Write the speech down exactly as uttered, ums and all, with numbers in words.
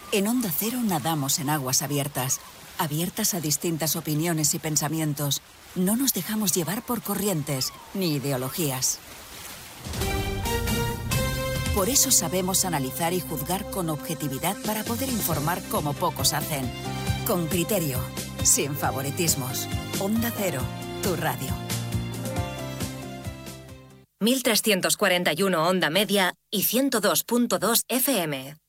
En Onda Cero nadamos en aguas abiertas, abiertas a distintas opiniones y pensamientos. No nos dejamos llevar por corrientes ni ideologías. Por eso sabemos analizar y juzgar con objetividad para poder informar como pocos hacen. Con criterio, sin favoritismos. Onda Cero, tu radio. mil trescientos cuarenta y uno onda media y ciento dos punto dos F M.